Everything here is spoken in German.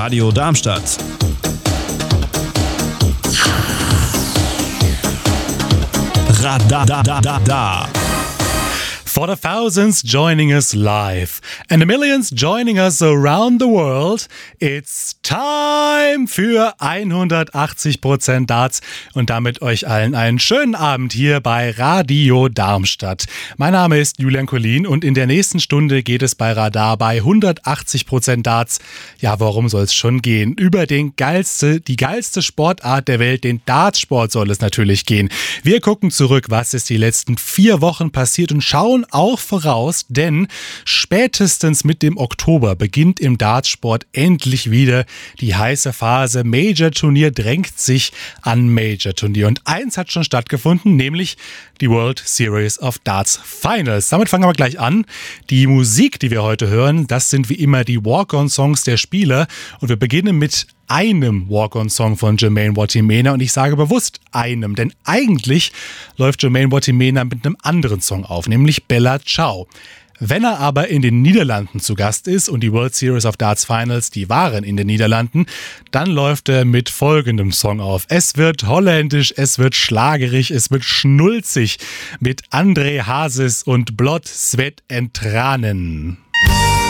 Radio Darmstadt. Radadadada. For the thousands joining us live and the millions joining us around the world, it's time für 180% Darts und damit euch allen einen schönen Abend hier bei Radio Darmstadt. Mein Name ist Julian Collin und in der nächsten Stunde geht es bei Radar bei 180% Darts. Ja, worum soll es schon gehen? Über die geilste Sportart der Welt, den Dartsport soll es natürlich gehen. Wir gucken zurück, was ist die letzten 4 Wochen passiert und schauen auch voraus, denn spätestens mit dem Oktober beginnt im Dartsport endlich wieder die heiße Phase. Major-Turnier drängt sich an Major-Turnier und eins hat schon stattgefunden, nämlich die World Series of Darts Finals. Damit fangen wir gleich an. Die Musik, die wir heute hören, das sind wie immer die Walk-on-Songs der Spieler und wir beginnen mit einem Walk-on-Song von Jermaine Wattimena und ich sage bewusst einem, denn eigentlich läuft Jermaine Wattimena mit einem anderen Song auf, nämlich Bella Ciao. Wenn er aber in den Niederlanden zu Gast ist und die World Series of Darts Finals, die waren in den Niederlanden, dann läuft er mit folgendem Song auf. Es wird holländisch, es wird schlagerig, es wird schnulzig mit André Hazes und Blood, Sweat and Tranen.